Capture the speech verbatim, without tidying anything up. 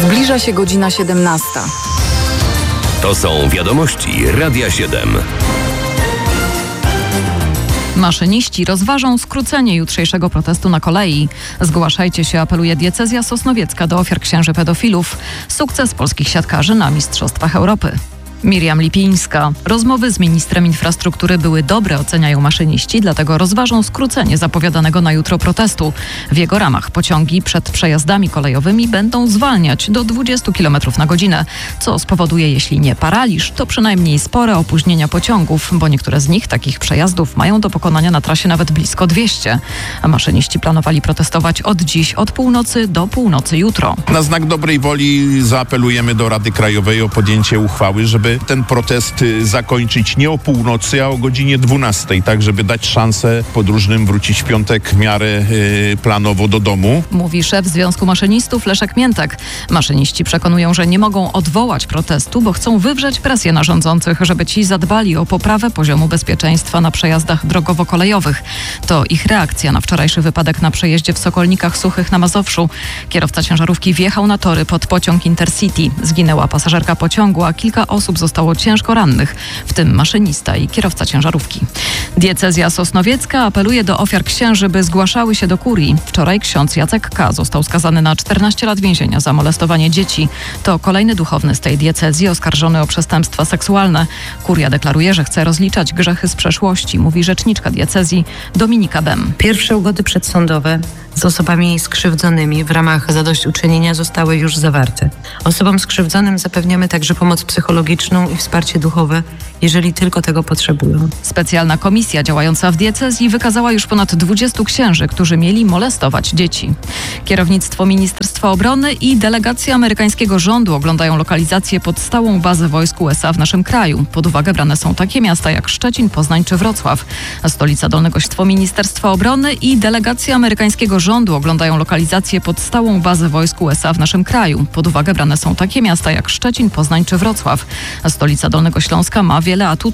Zbliża się godzina siedemnasta. To są wiadomości Radia siedem. Maszyniści rozważą skrócenie jutrzejszego protestu na kolei. Zgłaszajcie się, apeluje diecezja sosnowiecka do ofiar księży pedofilów. Sukces polskich siatkarzy na Mistrzostwach Europy. Miriam Lipińska. Rozmowy z ministrem infrastruktury były dobre, oceniają maszyniści, dlatego rozważą skrócenie zapowiadanego na jutro protestu. W jego ramach pociągi przed przejazdami kolejowymi będą zwalniać do dwudziestu kilometrów na godzinę, co spowoduje, jeśli nie paraliż, to przynajmniej spore opóźnienia pociągów, bo niektóre z nich, takich przejazdów, mają do pokonania na trasie nawet blisko dwieście. A maszyniści planowali protestować od dziś, od północy do północy jutro. Na znak dobrej woli zaapelujemy do Rady Krajowej o podjęcie uchwały, żeby ten protest zakończyć nie o północy, a o godzinie dwunastej, tak żeby dać szansę podróżnym wrócić w piątek w miarę y, planowo do domu. Mówi szef Związku Maszynistów Leszek Miętek. Maszyniści przekonują, że nie mogą odwołać protestu, bo chcą wywrzeć presję na rządzących, żeby ci zadbali o poprawę poziomu bezpieczeństwa na przejazdach drogowo-kolejowych. To ich reakcja na wczorajszy wypadek na przejeździe w Sokolnikach Suchych na Mazowszu. Kierowca ciężarówki wjechał na tory pod pociąg Intercity. Zginęła pasażerka pociągu, a kilka osób zostało ciężko rannych, w tym maszynista i kierowca ciężarówki. Diecezja sosnowiecka apeluje do ofiar księży, by zgłaszały się do kurii. Wczoraj ksiądz Jacek K. został skazany na czternaście lat więzienia za molestowanie dzieci. To kolejny duchowny z tej diecezji oskarżony o przestępstwa seksualne. Kuria deklaruje, że chce rozliczać grzechy z przeszłości, mówi rzeczniczka diecezji Dominika Bem. Pierwsze ugody przedsądowe z osobami skrzywdzonymi w ramach zadośćuczynienia zostały już zawarte. Osobom skrzywdzonym zapewniamy także pomoc psychologiczną i wsparcie duchowe, jeżeli tylko tego potrzebują. Specjalna komisja działająca w diecezji wykazała już ponad dwudziestu księży, którzy mieli molestować dzieci. Kierownictwo Ministerstwa Obrony i delegacja amerykańskiego rządu oglądają lokalizację pod stałą bazę wojsk U S A w naszym kraju. Pod uwagę brane są takie miasta jak Szczecin, Poznań czy Wrocław. Stolica Dolnego Śląska Ministerstwa Obrony i delegacja amerykańskiego rządu oglądają lokalizację pod stałą bazę wojsk U S A w naszym kraju. Pod uwagę brane są takie miasta jak Szczecin, Poznań czy Wrocław. Stolica Dolnego Śląska ma wiele atutów